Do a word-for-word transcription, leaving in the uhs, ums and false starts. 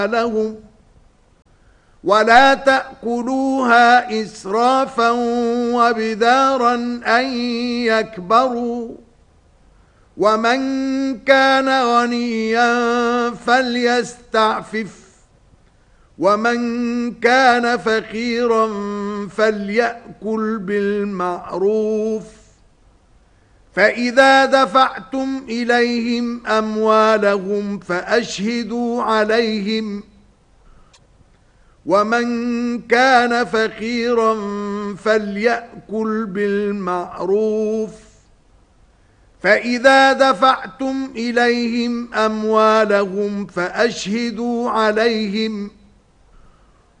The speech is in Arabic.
لهم ولا تأكلوها إسرافا وبدارا أن يكبروا ومن كان غنيا فليستعفف ومن كان فقيرا فليأكل بالمعروف فإذا دفعتم إليهم أموالهم فأشهدوا عليهم ومن كان فقيرا فليأكل بالمعروف فإذا دفعتم إليهم أموالهم فأشهدوا عليهم